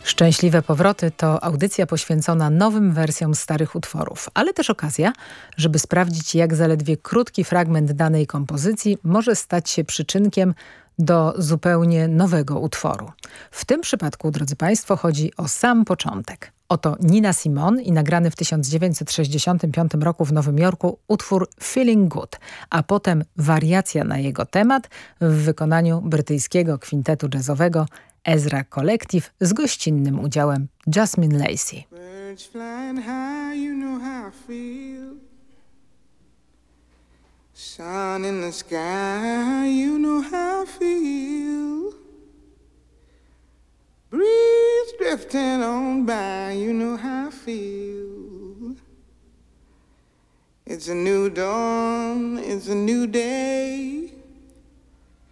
Szczęśliwe powroty to audycja poświęcona nowym wersjom starych utworów, ale też okazja, żeby sprawdzić, jak zaledwie krótki fragment danej kompozycji może stać się przyczynkiem do zupełnie nowego utworu. W tym przypadku, drodzy Państwo, chodzi o sam początek. Oto Nina Simone i nagrany w 1965 roku w Nowym Jorku utwór Feeling Good, a potem wariacja na jego temat w wykonaniu brytyjskiego kwintetu jazzowego Ezra Collective z gościnnym udziałem Jasmine Lacey. Birds flying high, you know how I feel. Sun in the sky, you know how I feel. Breeze drifting on by, you know how I feel. It's a new dawn, it's a new day.